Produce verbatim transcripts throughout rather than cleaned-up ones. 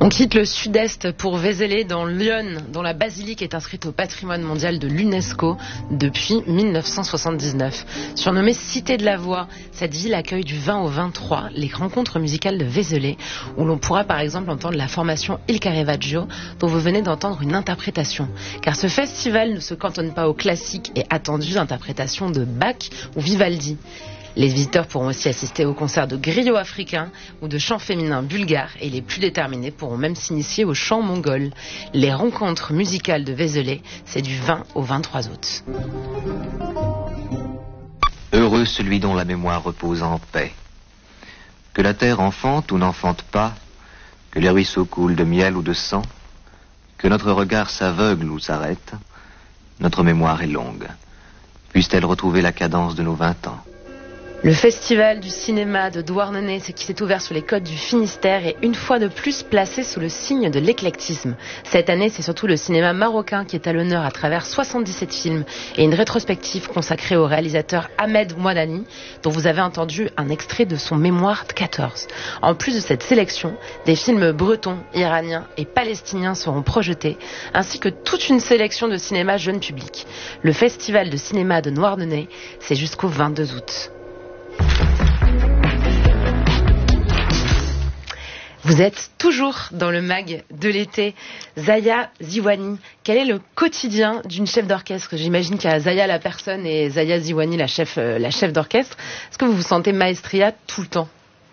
On quitte le sud-est pour Vézelay dans l'Yonne, dont la basilique est inscrite au patrimoine mondial de l'UNESCO depuis mille neuf cent soixante-dix-neuf. Surnommée Cité de la Voix, cette ville accueille du vingt au vingt-trois les rencontres musicales de Vézelay, où l'on pourra par exemple entendre la formation Il Caravaggio, dont vous venez d'entendre une interprétation. Car ce festival ne se cantonne pas aux classiques et attendus interprétations de Bach ou Vivaldi. Les visiteurs pourront aussi assister aux concerts de griots africains ou de chants féminins bulgares et les plus déterminés pourront même s'initier au chant mongol. Les rencontres musicales de Vézelay, c'est du vingt au vingt-trois août. Heureux celui dont la mémoire repose en paix. Que la terre enfante ou n'enfante pas, que les ruisseaux coulent de miel ou de sang, que notre regard s'aveugle ou s'arrête, notre mémoire est longue. Puisse-t-elle retrouver la cadence de nos vingt ans. Le festival du cinéma de Douarnenez, qui s'est ouvert sur les côtes du Finistère, est une fois de plus placé sous le signe de l'éclectisme. Cette année, c'est surtout le cinéma marocain qui est à l'honneur à travers soixante-dix-sept films et une rétrospective consacrée au réalisateur Ahmed Mouadani, dont vous avez entendu un extrait de son mémoire quatorze. En plus de cette sélection, des films bretons, iraniens et palestiniens seront projetés, ainsi que toute une sélection de cinéma jeune public. Le festival de cinéma de Douarnenez, c'est jusqu'au vingt-deux août. Vous êtes toujours dans le mag de l'été. Zaya Ziwani, quel est le quotidien d'une chef d'orchestre? J'imagine qu'il y a Zaya la personne et Zaya Ziwani la chef, euh, la chef d'orchestre. Est-ce que vous vous sentez maestria tout le temps?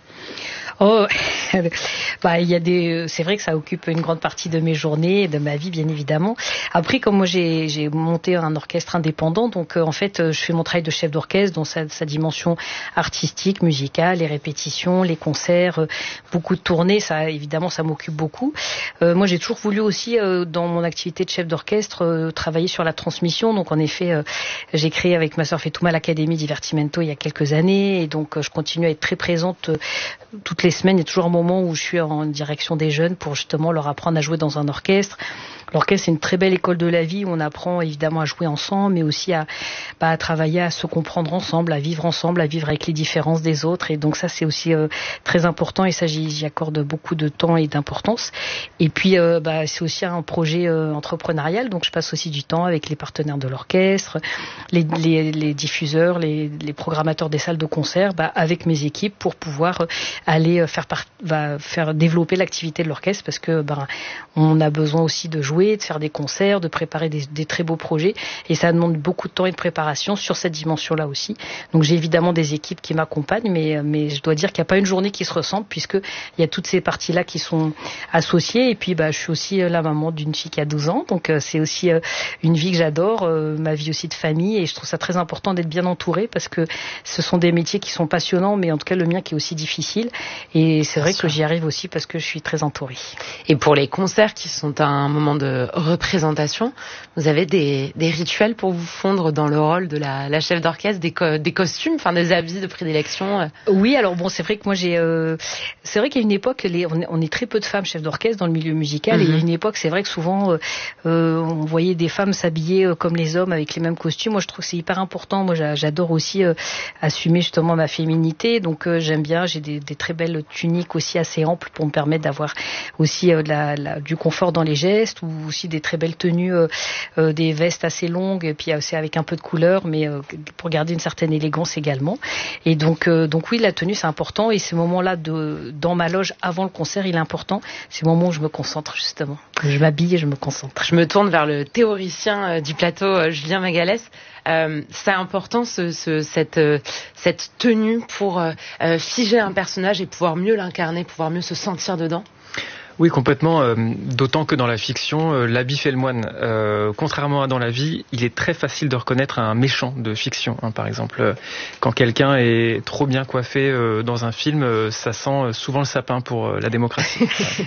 Oh, bah il y a des, c'est vrai que ça occupe une grande partie de mes journées et de ma vie bien évidemment. Après, comme moi j'ai j'ai monté un orchestre indépendant, donc euh, en fait euh, je fais mon travail de chef d'orchestre dans sa, sa dimension artistique, musicale, les répétitions, les concerts, euh, beaucoup de tournées, ça évidemment ça m'occupe beaucoup. Euh, moi j'ai toujours voulu aussi euh, dans mon activité de chef d'orchestre euh, travailler sur la transmission, donc en effet euh, j'ai créé avec ma sœur Fetouma l'Académie Divertimento il y a quelques années et donc euh, je continue à être très présente euh, toutes les semaines. Il y a toujours un moment où je suis en direction des jeunes pour justement leur apprendre à jouer dans un orchestre. L'orchestre, c'est une très belle école de la vie où on apprend évidemment à jouer ensemble, mais aussi à, bah, à travailler, à se comprendre ensemble, à vivre ensemble, à vivre avec les différences des autres. Et donc ça, c'est aussi euh, très important et ça, j'y, j'y accorde beaucoup de temps et d'importance. Et puis, euh, bah, c'est aussi un projet euh, entrepreneurial, donc je passe aussi du temps avec les partenaires de l'orchestre, les, les, les diffuseurs, les, les programmateurs des salles de concert, bah, avec mes équipes pour pouvoir euh, aller faire, par, bah, faire développer l'activité de l'orchestre parce que bah, on a besoin aussi de jouer, de faire des concerts, de préparer des, des très beaux projets et ça demande beaucoup de temps et de préparation sur cette dimension-là aussi. Donc j'ai évidemment des équipes qui m'accompagnent, mais, mais je dois dire qu'il n'y a pas une journée qui se ressemble puisqu'il y a toutes ces parties-là qui sont associées et puis bah, je suis aussi la maman d'une fille qui a douze ans, donc euh, c'est aussi euh, une vie que j'adore, euh, ma vie aussi de famille et je trouve ça très important d'être bien entourée parce que ce sont des métiers qui sont passionnants, mais en tout cas le mien qui est aussi difficile et c'est vrai que j'y arrive aussi parce que je suis très entourée. Et pour les concerts qui sont un moment de représentation, vous avez des, des rituels pour vous fondre dans le rôle de la, la chef d'orchestre, des, co- des costumes, enfin des habits de prédilection? Oui, alors bon, c'est vrai que moi j'ai, euh, c'est vrai qu'à une époque, les, on, est, on est très peu de femmes chefs d'orchestre dans le milieu musical, mm-hmm. et à une époque, c'est vrai que souvent, euh, on voyait des femmes s'habiller euh, comme les hommes avec les mêmes costumes. Moi, je trouve que c'est hyper important. Moi, j'adore aussi euh, assumer justement ma féminité, donc euh, j'aime bien. J'ai des, des très belles tuniques aussi assez amples pour me permettre d'avoir aussi euh, la, la, du confort dans les gestes, ou aussi des très belles tenues, euh, euh, des vestes assez longues, et puis aussi avec un peu de couleur, mais euh, pour garder une certaine élégance également. Et donc, euh, donc oui, la tenue c'est important, et ce moment-là de dans ma loge avant le concert, il est important. C'est le moment où je me concentre justement. Je m'habille et je me concentre. Je me tourne vers le théoricien euh, du plateau, euh, Julien Magalès. Euh, c'est important ce, ce, cette, euh, cette tenue pour euh, figer un personnage et pouvoir mieux l'incarner, pouvoir mieux se sentir dedans. Oui, complètement, euh, d'autant que dans la fiction, euh, l'habit fait le moine. Euh, contrairement à dans la vie, il est très facile de reconnaître un méchant de fiction. Hein, par exemple, euh, quand quelqu'un est trop bien coiffé euh, dans un film, euh, ça sent souvent le sapin pour euh, la démocratie.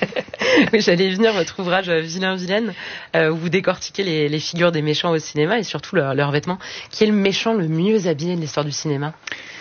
Oui, j'allais venir, votre ouvrage euh, Vilain-Vilaine, euh, où vous décortiquez les, les figures des méchants au cinéma et surtout leurs leur vêtements. Qui est le méchant le mieux habillé de l'histoire du cinéma ?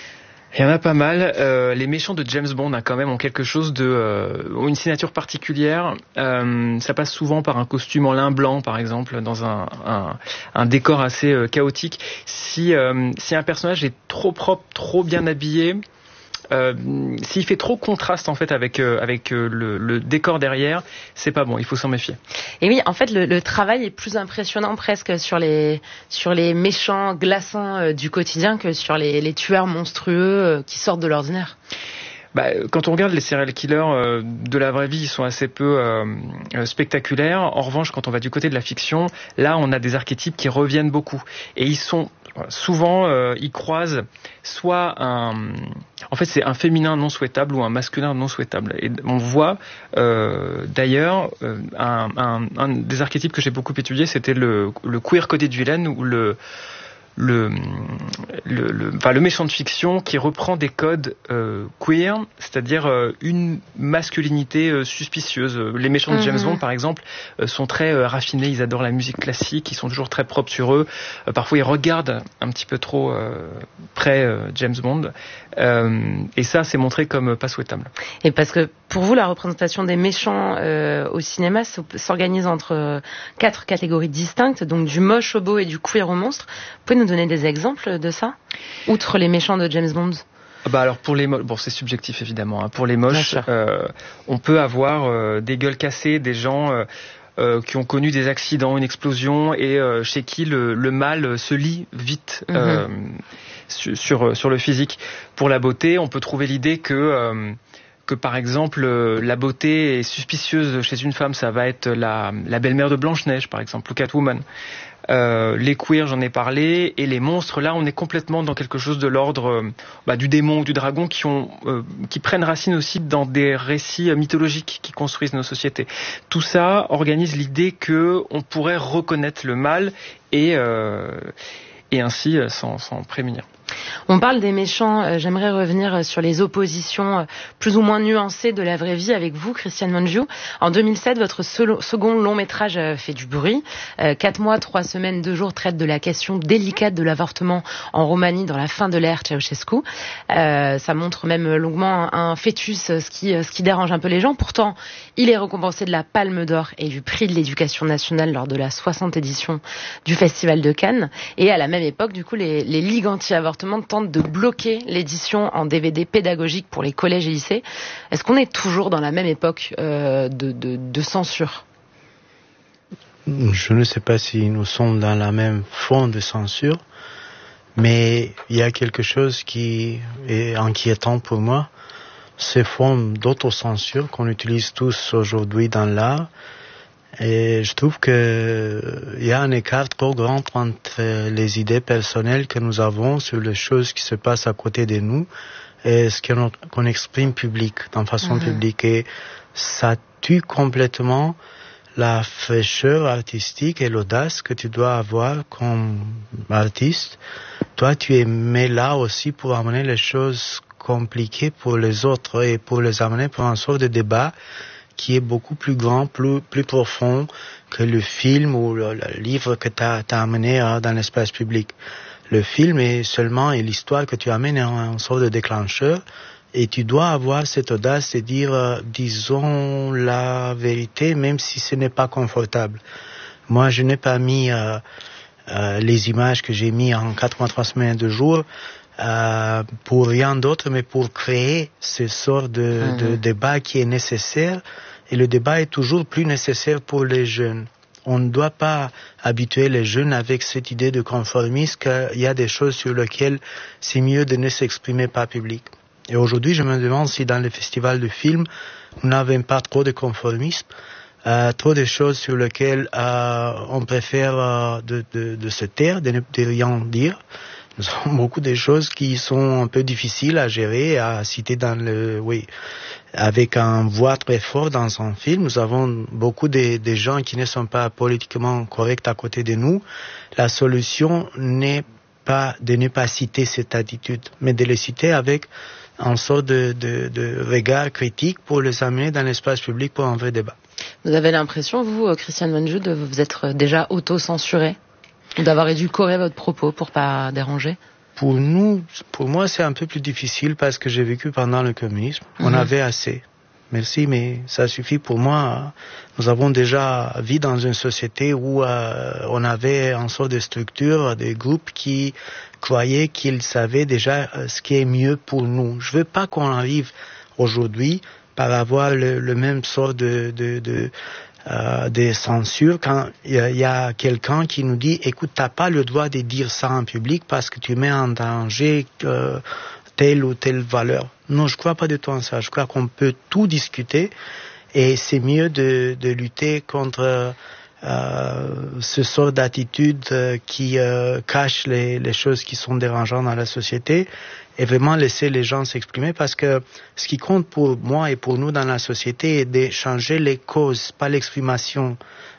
Il y en a pas mal. Euh, les méchants de James Bond hein, quand même ont quelque chose de, euh, ont une signature particulière. Euh, ça passe souvent par un costume en lin blanc, par exemple, dans un, un, un décor assez euh, chaotique. Si, euh, si un personnage est trop propre, trop bien habillé, Euh, s'il fait trop contraste en fait avec euh, avec euh, le, le décor derrière, c'est pas bon. Il faut s'en méfier. Et oui, en fait, le, le travail est plus impressionnant presque sur les sur les méchants glaçants euh, du quotidien que sur les, les tueurs monstrueux euh, qui sortent de l'ordinaire. Bah, quand on regarde les serial killers euh, de la vraie vie, ils sont assez peu euh, euh, spectaculaires. En revanche, quand on va du côté de la fiction, là, on a des archétypes qui reviennent beaucoup. Et ils sont souvent, euh, ils croisent soit un, en fait, c'est un féminin non souhaitable ou un masculin non souhaitable. Et on voit, euh, d'ailleurs, euh, un, un, un des archétypes que j'ai beaucoup étudié, c'était le, le queer-coded villain ou le Le, le, le, enfin, le méchant de fiction qui reprend des codes euh, queer, c'est-à-dire euh, une masculinité euh, suspicieuse. Les méchants de James mm-hmm. Bond, par exemple, euh, sont très euh, raffinés, ils adorent la musique classique, ils sont toujours très propres sur eux. Euh, parfois, ils regardent un petit peu trop euh, près euh, James Bond. Euh, et ça, c'est montré comme pas souhaitable. Et parce que pour vous, la représentation des méchants euh, au cinéma s'organise entre quatre catégories distinctes, donc du moche au beau et du queer au monstre. Vous pouvez nous donner des exemples de ça, outre les méchants de James Bond? Bah alors pour les mo- bon c'est subjectif évidemment. Hein. Pour les moches, euh, on peut avoir euh, des gueules cassées, des gens euh, euh, qui ont connu des accidents, une explosion et euh, chez qui le, le mal se lie vite mm-hmm. euh, sur, sur sur le physique. Pour la beauté, on peut trouver l'idée que euh, que par exemple euh, la beauté est suspicieuse chez une femme, ça va être la la belle-mère de Blanche-Neige par exemple, ou Catwoman. Euh, les queers, j'en ai parlé, et les monstres, là, on est complètement dans quelque chose de l'ordre euh, bah, du démon ou du dragon qui ont, euh, qui prennent racine aussi dans des récits euh, mythologiques qui construisent nos sociétés. Tout ça organise l'idée que on pourrait reconnaître le mal et euh, et ainsi euh, s'en, s'en prémunir. On parle des méchants, euh, j'aimerais revenir sur les oppositions euh, plus ou moins nuancées de la vraie vie avec vous, Christiane Mongiu. En deux mille sept, votre solo, second long métrage euh, fait du bruit. Euh, quatre mois, trois semaines, deux jours traite de la question délicate de l'avortement en Roumanie dans la fin de l'ère Ceausescu. Euh, ça montre même longuement un, un fœtus, ce qui, ce qui dérange un peu les gens. Pourtant, il est récompensé de la Palme d'Or et du prix de l'éducation nationale lors de la soixantième édition du Festival de Cannes. Et à la même époque, du coup, les, les ligues anti-avortement tentent de bloquer l'édition en D V D pédagogique pour les collèges et lycées. Est-ce qu'on est toujours dans la même époque euh, de, de, de censure? Je ne sais pas si nous sommes dans la même forme de censure, mais il y a quelque chose qui est inquiétant pour moi. Ces formes d'autocensure qu'on utilise tous aujourd'hui dans l'art. Et je trouve que il y a un écart trop grand entre les idées personnelles que nous avons sur les choses qui se passent à côté de nous et ce qu'on, qu'on exprime public, d'une façon mmh. publique. Et ça tue complètement la fraîcheur artistique et l'audace que tu dois avoir comme artiste. Toi, tu es mis là aussi pour amener les choses compliquées pour les autres et pour les amener pour un sort de débat qui est beaucoup plus grand, plus, plus profond que le film ou le, le livre que tu as amené hein, dans l'espace public. Le film est seulement et l'histoire que tu amènes est un, un sort de déclencheur et tu dois avoir cette audace de dire, euh, disons la vérité, même si ce n'est pas confortable. Moi, je n'ai pas mis euh, euh, les images que j'ai mis en quatre mois, trois semaines, deux jours euh, pour rien d'autre, mais pour créer ce sort de, mmh. de débat qui est nécessaire. Et le débat est toujours plus nécessaire pour les jeunes. On ne doit pas habituer les jeunes avec cette idée de conformisme qu'il y a des choses sur lesquelles c'est mieux de ne s'exprimer pas public. Et aujourd'hui, je me demande si dans les festivals de films, nous n'avons pas trop de conformisme, euh, trop de choses sur lesquelles euh, on préfère euh, de, de, de se taire, de ne de rien dire. Nous avons beaucoup de choses qui sont un peu difficiles à gérer, à citer dans le, oui, avec un voix très fort dans un film. Nous avons beaucoup de, de gens qui ne sont pas politiquement corrects à côté de nous. La solution n'est pas de ne pas citer cette attitude, mais de les citer avec un sort de, de, de regard critique pour les amener dans l'espace public pour un vrai débat. Vous avez l'impression, vous, Christiane Mongiu, de vous être déjà auto-censuré? D'avoir édulcoré votre propos pour pas déranger? Pour nous, pour moi, c'est un peu plus difficile parce que j'ai vécu pendant le communisme. Mmh. On avait assez. merci, mais ça suffit pour moi. Nous avons déjà vécu dans une société où euh, on avait une sorte de structure, des groupes qui croyaient qu'ils savaient déjà ce qui est mieux pour nous. Je veux pas qu'on arrive aujourd'hui par avoir le, le même sort de, de, de Euh, des censures quand il y, y a quelqu'un qui nous dit écoute, t'as pas le droit de dire ça en public parce que tu mets en danger euh, telle ou telle valeur. Non, je crois pas du tout en ça. Je crois qu'on peut tout discuter et c'est mieux de, de lutter contre euh, ce sort d'attitude euh, qui euh, cache les, les choses qui sont dérangeantes dans la société et vraiment laisser les gens s'exprimer parce que ce qui compte pour moi et pour nous dans la société est de changer les causes, pas l'exprimation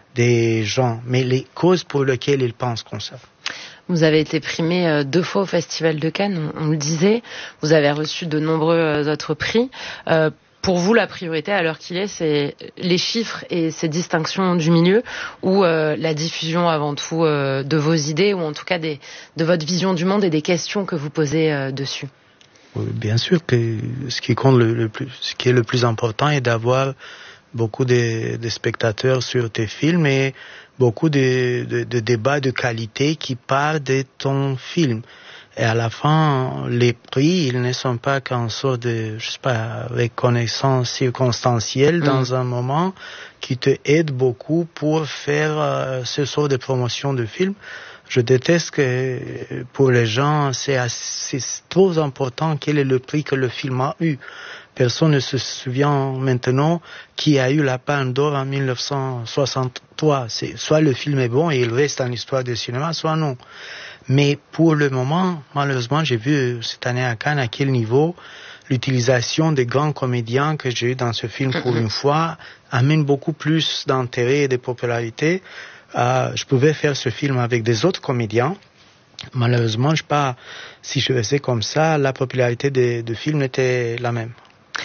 des gens, mais les causes pour lesquelles ils pensent comme ça. Vous avez été primé deux fois au Festival de Cannes, on le disait. Vous avez reçu de nombreux autres prix. Euh, Pour vous, la priorité à l'heure qu'il est, c'est les chiffres et ces distinctions du milieu ou euh, la diffusion avant tout euh, de vos idées ou en tout cas des, de votre vision du monde et des questions que vous posez euh, dessus? Bien sûr que ce qui compte le, le plus, ce qui est le plus important est d'avoir beaucoup de, de spectateurs sur tes films et beaucoup de, de, de débats de qualité qui parlent de ton film. Et à la fin, les prix, ils ne sont pas qu'une sorte de, je sais pas, reconnaissance circonstancielle mmh. dans un moment qui te aide beaucoup pour faire euh, ce sort de promotion de film. Je déteste que pour les gens, c'est, assez, c'est trop important quel est le prix que le film a eu. Personne ne se souvient maintenant qui a eu la Palme d'Or en mille neuf cent soixante-trois. C'est, soit le film est bon et il reste en histoire du cinéma, soit non. Mais pour le moment, malheureusement, j'ai vu cette année à Cannes à quel niveau l'utilisation des grands comédiens que j'ai eu dans ce film pour une fois amène beaucoup plus d'intérêt et de popularité. Euh, je pouvais faire ce film avec des autres comédiens. Malheureusement, je sais pas si je faisais comme ça, la popularité des de films était la même.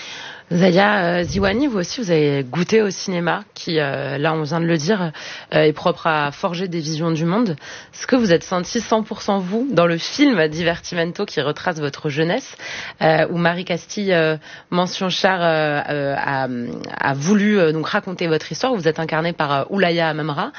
Zaya Ziwani, vous aussi, vous avez goûté au cinéma, qui, euh, là, on vient de le dire, euh, est propre à forger des visions du monde. Est-ce que vous êtes senti cent pour cent vous dans le film Divertimento qui retrace votre jeunesse, euh, où Marie Castille, euh, mention char, euh, euh, a, a voulu euh, donc raconter votre histoire. Vous êtes incarné par euh, Oulaya Amamra.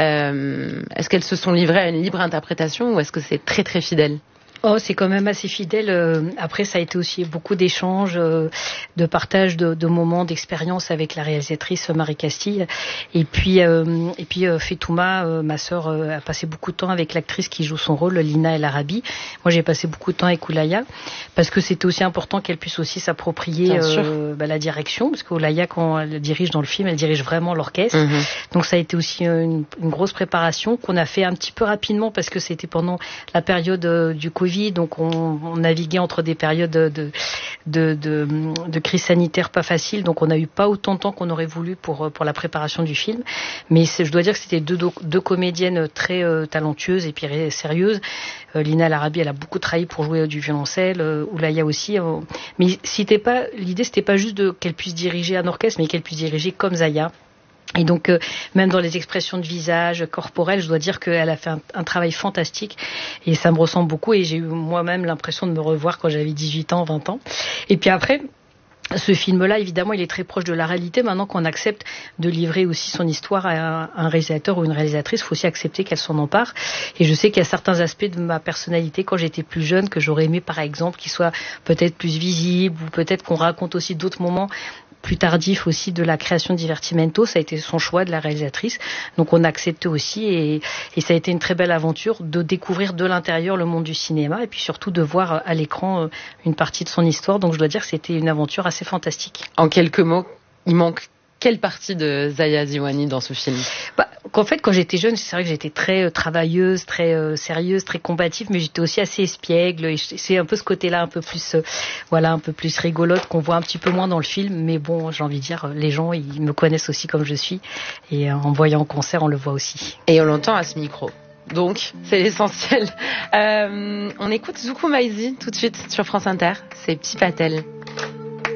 Euh, est-ce qu'elles se sont livrées à une libre interprétation ou est-ce que c'est très très fidèle? Oh, c'est quand même assez fidèle. Après, ça a été aussi beaucoup d'échanges, de partage de, de moments d'expérience avec la réalisatrice Marie Castille. Et puis, euh, et puis Fetouma, euh, ma sœur, euh, a passé beaucoup de temps avec l'actrice qui joue son rôle, Lina El Arabi. Moi, j'ai passé beaucoup de temps avec Oulaya parce que c'était aussi important qu'elle puisse aussi s'approprier euh, bah, la direction, parce qu'Oulaya, quand elle dirige dans le film, elle dirige vraiment l'orchestre. Mm-hmm. Donc, ça a été aussi une, une grosse préparation qu'on a fait un petit peu rapidement parce que c'était pendant la période euh, du Covid. Donc on, on naviguait entre des périodes de, de, de, de, de crise sanitaire pas facile, donc on n'a eu pas autant de temps qu'on aurait voulu pour, pour la préparation du film. Mais je dois dire que c'était deux, deux comédiennes très euh, talentueuses et puis sérieuses. Euh, Lina El Arabi, elle a beaucoup travaillé pour jouer du violoncelle, euh, Oulaya aussi. Euh, mais c'était pas, l'idée, c'était pas juste de, qu'elle puisse diriger un orchestre, mais qu'elle puisse diriger comme Zaya. Et donc, euh, même dans les expressions de visage, corporelles, je dois dire qu'elle a fait un, un travail fantastique et ça me ressemble beaucoup et j'ai eu moi-même l'impression de me revoir quand j'avais dix-huit ans, vingt ans. Et puis après, ce film-là, évidemment, il est très proche de la réalité. Maintenant qu'on accepte de livrer aussi son histoire à un réalisateur ou une réalisatrice, il faut aussi accepter qu'elle s'en empare. Et je sais qu'il y a certains aspects de ma personnalité, quand j'étais plus jeune, que j'aurais aimé, par exemple, qu'ils soient peut-être plus visibles ou peut-être qu'on raconte aussi d'autres moments plus tardif aussi de la création de Divertimento. Ça a été son choix de la réalisatrice. Donc on a accepté aussi et, et ça a été une très belle aventure de découvrir de l'intérieur le monde du cinéma et puis surtout de voir à l'écran une partie de son histoire. Donc je dois dire que c'était une aventure assez fantastique. En quelques mots, il manque quelle partie de Zaya Ziwani dans ce film? Bah, en fait, quand j'étais jeune, c'est vrai que j'étais très euh, travailleuse, très euh, sérieuse, très combative, mais j'étais aussi assez espiègle. Et c'est un peu ce côté-là, un peu plus, euh, voilà, un peu plus rigolote qu'on voit un petit peu moins dans le film. Mais bon, j'ai envie de dire, les gens, ils me connaissent aussi comme je suis, et euh, en me voyant en concert, on le voit aussi. Et on l'entend à ce micro. Donc, c'est l'essentiel. Euh, on écoute Zouk Maizi tout de suite sur France Inter. C'est Petit Patel.